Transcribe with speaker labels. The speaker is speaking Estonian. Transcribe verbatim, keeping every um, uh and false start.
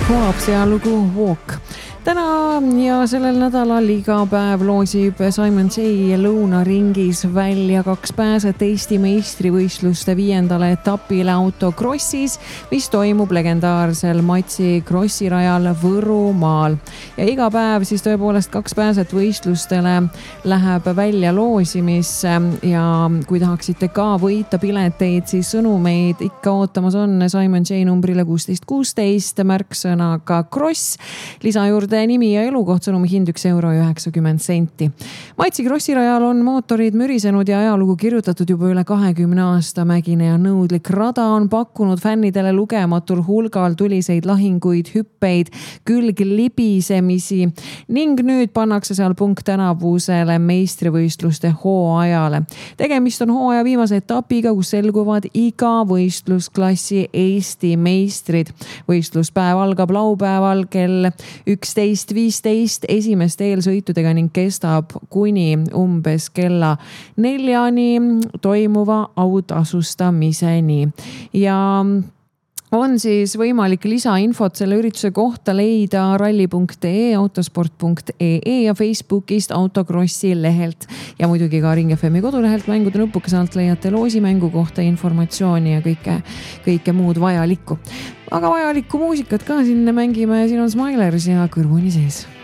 Speaker 1: Coaps ja lugu Walk. Täna ja sellel nädalal iga päev loosib Simon J lõunaringis välja kaks pääset Eesti meistrivõistluste viiendale etapile autokrossis, mis toimub legendaarsel Matsi krossirajal Võrumaal. Ja iga päev siis tõepoolest kaks pääset võistlustele läheb välja loosimisse ja kui tahaksite ka võita pileteid, siis sõnumeid ikka ootamas on Simon J numbrile kuusteist kuusteist märksõnaga kross. Lisa juurde nimi ja elukoht, sõnumi hind üks euro ja üheksakümmend senti. Matsi krossirajal on mootorid mürisenud ja ajalugu kirjutatud juba üle kahekümne aasta. Mägine ja nõudlik rada on pakkunud fännidele lugematul hulgal tuliseid lahinguid, hüppeid, külglibisemisi ning nüüd pannakse seal punkt tänavusele meistrivõistluste hooajale. Tegemist on hooaja viimase etapiga, kus selguvad iga võistlusklassi Eesti meistrid. Võistluspäev algab laupäeval kell üksteist viisteist esimeste eelsõitudega ning kestab kuni umbes kella neljani toimuva autasustamiseni. Ja on siis võimalik lisainfot selle ürituse kohta leida ralli punkt ee, autosport punkt ee ja Facebookist autokrossi lehelt. Ja muidugi ka Ring F M-i kodulehelt mängude nupukese alt leiate loosimängu kohta informatsiooni ja kõike, kõike muud vajalikku. Aga vajalikku muusikat ka siin mängime, siin on Smilers ja Kõrvuni sees.